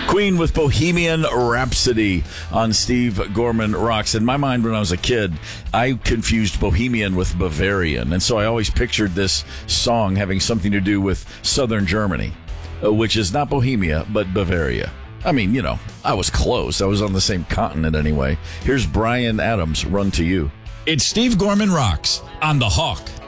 Queen with Bohemian Rhapsody on Steve Gorman Rocks. In my mind, when I was a kid, I confused Bohemian with Bavarian, and so I always pictured this song having something to do with southern Germany, which is not Bohemia, but Bavaria. I mean, you know, I was close. I was on the same continent anyway. Here's Bryan Adams, Run to You. It's Steve Gorman Rocks on The Hawk.